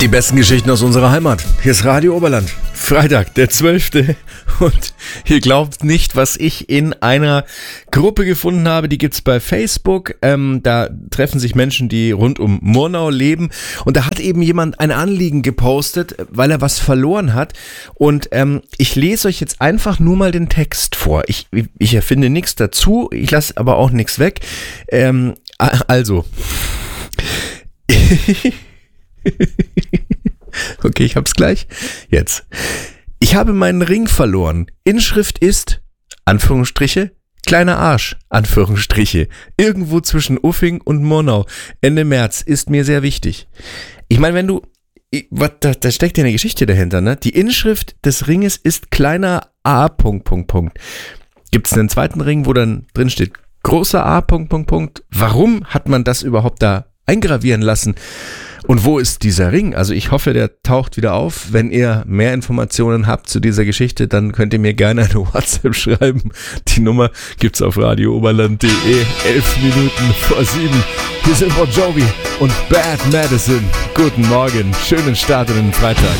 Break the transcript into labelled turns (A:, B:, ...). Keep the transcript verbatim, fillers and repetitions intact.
A: Die besten Geschichten aus unserer Heimat. Hier ist Radio Oberland. Freitag, der zwölfte Und ihr glaubt nicht, was ich in einer Gruppe gefunden habe. Die gibt's bei Facebook. Ähm, da treffen sich Menschen, die rund um Murnau leben. Und da hat eben jemand ein Anliegen gepostet, weil er was verloren hat. Und ähm, ich lese euch jetzt einfach nur mal den Text vor. Ich, ich erfinde nichts dazu. Ich lasse aber auch nichts weg. Ähm, also... Okay, ich hab's gleich. Jetzt. Ich habe meinen Ring verloren. Inschrift ist, Anführungsstriche, kleiner Arsch, Anführungsstriche. Irgendwo zwischen Uffing und Murnau. Ende März ist mir sehr wichtig. Ich meine, wenn du, was, da, da steckt ja eine Geschichte dahinter, ne? Die Inschrift des Ringes ist kleiner A, Punkt, Punkt, Punkt. Gibt's einen zweiten Ring, wo dann drin steht, großer A, Punkt, Punkt, Punkt. Warum hat man das überhaupt da eingravieren lassen? Und wo ist dieser Ring? Also ich hoffe, der taucht wieder auf. Wenn ihr mehr Informationen habt zu dieser Geschichte, dann könnt ihr mir gerne eine WhatsApp schreiben. Die Nummer gibt's auf radio oberland punkt de. Elf Minuten vor sieben. Hier sind Bon Jovi und Bad Medicine. Guten Morgen, schönen Start in den Freitag.